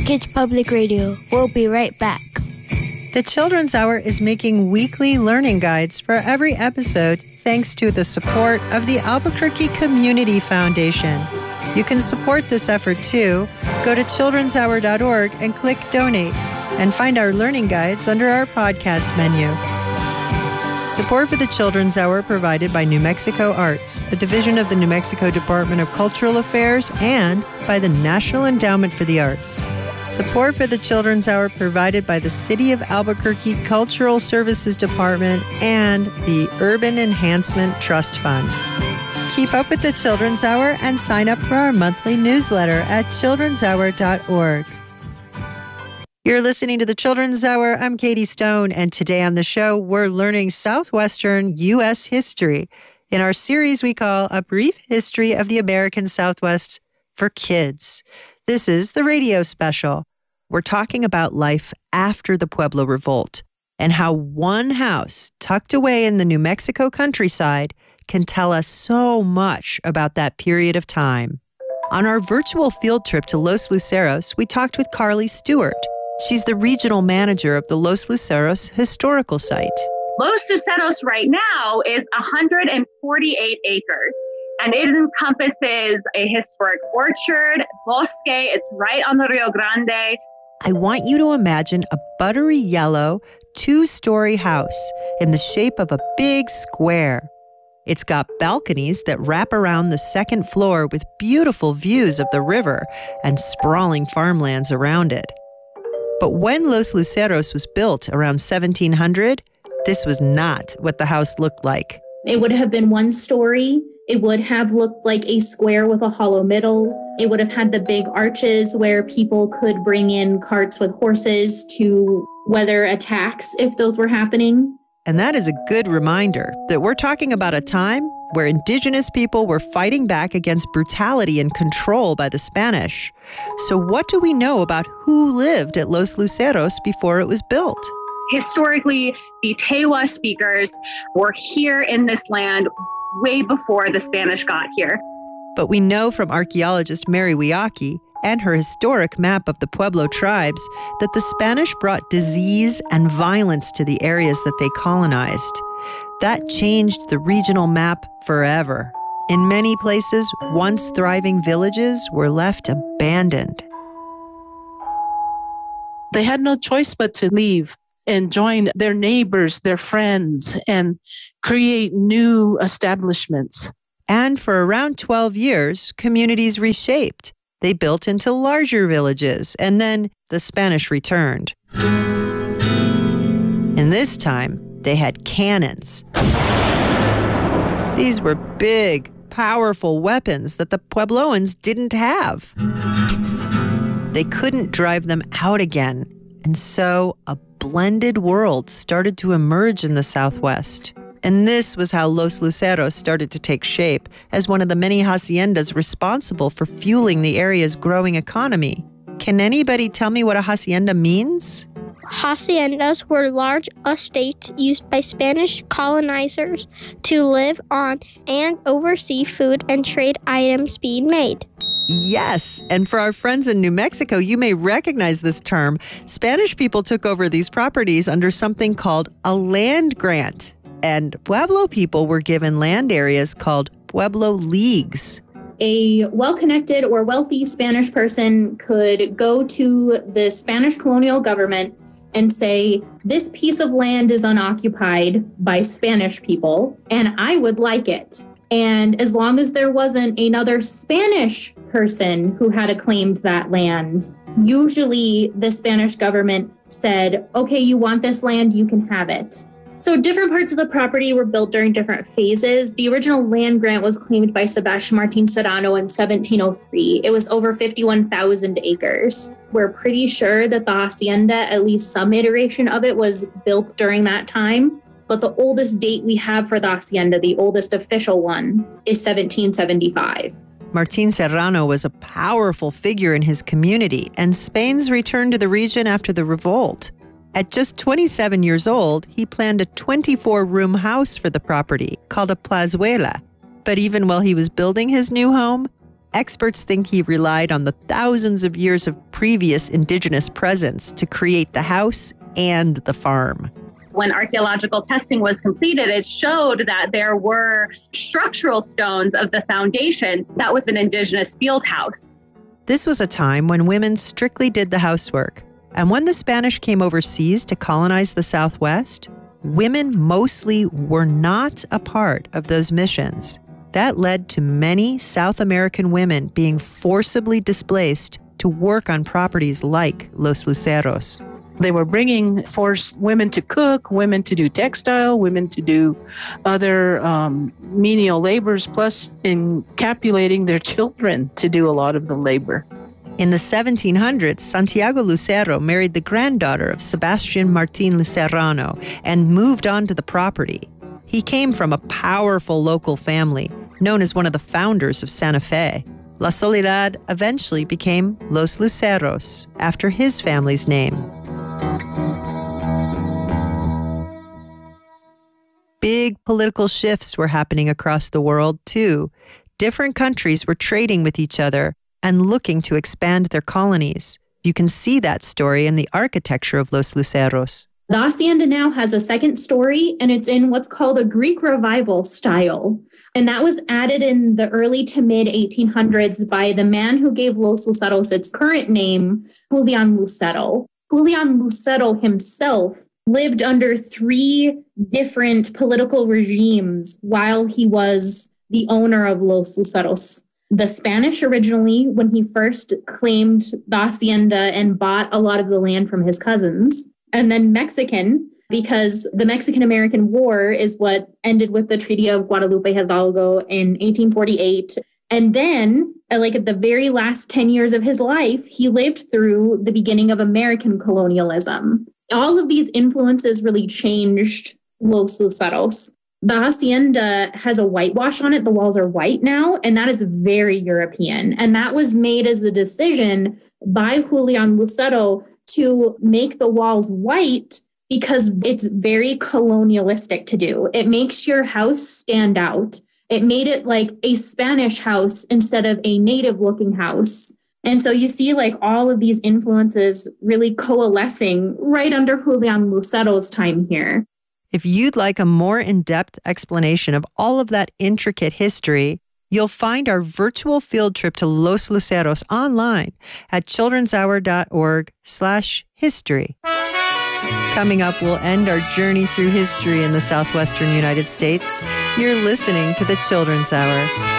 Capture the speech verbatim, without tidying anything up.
Kids Public Radio. We'll be right back. The Children's Hour is making weekly learning guides for every episode thanks to the support of the Albuquerque Community Foundation. You can support this effort too. Go to children's hour dot org and click Donate and find our learning guides under our podcast menu. Support for the Children's Hour provided by New Mexico Arts, a division of the New Mexico Department of Cultural Affairs, and by the National Endowment for the Arts. Support for the Children's Hour provided by the City of Albuquerque Cultural Services Department and the Urban Enhancement Trust Fund. Keep up with the Children's Hour and sign up for our monthly newsletter at children's hour dot org. You're listening to the Children's Hour. I'm Katie Stone, and today on the show, we're learning Southwestern U S history in our series we call A Brief History of the American Southwest for Kids. This is the radio special. We're talking about life after the Pueblo Revolt and how one house tucked away in the New Mexico countryside can tell us so much about that period of time. On our virtual field trip to Los Luceros, we talked with Carly Stewart. She's the regional manager of the Los Luceros Historical Site. Los Luceros right now is one hundred forty-eight acres, and it encompasses a historic orchard, bosque. It's right on the Rio Grande. I want you to imagine a buttery yellow, two-story house in the shape of a big square. It's got balconies that wrap around the second floor with beautiful views of the river and sprawling farmlands around it. But when Los Luceros was built around seventeen hundred, this was not what the house looked like. It would have been one story. It would have looked like a square with a hollow middle. It would have had the big arches where people could bring in carts with horses to weather attacks if those were happening. And that is a good reminder that we're talking about a time where indigenous people were fighting back against brutality and control by the Spanish. So what do we know about who lived at Los Luceros before it was built? Historically, the Tewa speakers were here in this land way before the Spanish got here. But we know from archaeologist Mary Wiaki and her historic map of the Pueblo tribes that the Spanish brought disease and violence to the areas that they colonized. That changed the regional map forever. In many places, once thriving villages were left abandoned. They had no choice but to leave and join their neighbors, their friends, and create new establishments. And for around twelve years, communities reshaped. They built into larger villages, and then the Spanish returned. And this time, they had cannons. These were big, powerful weapons that the Puebloans didn't have. They couldn't drive them out again, and so a blended world started to emerge in the Southwest. And this was how Los Luceros started to take shape as one of the many haciendas responsible for fueling the area's growing economy. Can anybody tell me what a hacienda means? Haciendas were large estates used by Spanish colonizers to live on and oversee food and trade items being made. Yes, and for our friends in New Mexico, you may recognize this term. Spanish people took over these properties under something called a land grant, and Pueblo people were given land areas called Pueblo Leagues. A well-connected or wealthy Spanish person could go to the Spanish colonial government and say, this piece of land is unoccupied by Spanish people, and I would like it. And as long as there wasn't another Spanish person who had claimed that land, usually the Spanish government said, okay, you want this land, you can have it. So different parts of the property were built during different phases. The original land grant was claimed by Sebastian Martin Serrano in seventeen oh three. It was over fifty-one thousand acres. We're pretty sure that the hacienda, at least some iteration of it, was built during that time. But the oldest date we have for the hacienda, the oldest official one, is seventeen seventy-five. Martin Serrano was a powerful figure in his community, and Spain's return to the region after the revolt. At just twenty-seven years old, he planned a twenty-four room house for the property called a plazuela. But even while he was building his new home, Experts think he relied on the thousands of years of previous indigenous presence to create the house and the farm. When archaeological testing was completed, it showed that there were structural stones of the foundation that was an indigenous field house. This was a time when women strictly did the housework. And when the Spanish came overseas to colonize the Southwest, women mostly were not a part of those missions. That led to many South American women being forcibly displaced to work on properties like Los Luceros. They were bringing forced women to cook, women to do textile, women to do other um, menial labors, plus encapsulating their children to do a lot of the labor. In the seventeen hundreds, Santiago Lucero married the granddaughter of Sebastian Martín Lucerano and moved on to the property. He came from a powerful local family, known as one of the founders of Santa Fe. La Soledad eventually became Los Luceros, after his family's name. Big political shifts were happening across the world, too. Different countries were trading with each other and looking to expand their colonies. You can see that story in the architecture of Los Luceros. The hacienda now has a second story, and it's in what's called a Greek revival style. And that was added in the early to mid eighteen hundreds by the man who gave Los Luceros its current name, Julian Lucero. Julian Lucero himself lived under three different political regimes while he was the owner of Los Luceros. The Spanish originally, when he first claimed the hacienda and bought a lot of the land from his cousins. And then Mexican, because the Mexican-American War is what ended with the Treaty of Guadalupe Hidalgo in eighteen forty-eight. And then, like at the very last ten years of his life, he lived through the beginning of American colonialism. All of these influences really changed Los Luceros. The hacienda has a whitewash on it. The walls are white now, and that is very European. And that was made as a decision by Julian Lucero to make the walls white because it's very colonialistic to do. It makes your house stand out. It made it like a Spanish house instead of a native-looking house. And so you see like all of these influences really coalescing right under Julian Lucero's time here. If you'd like a more in-depth explanation of all of that intricate history, you'll find our virtual field trip to Los Luceros online at childrenshour.org slash history. Coming up, we'll end our journey through history in the southwestern United States. You're listening to the Children's Hour.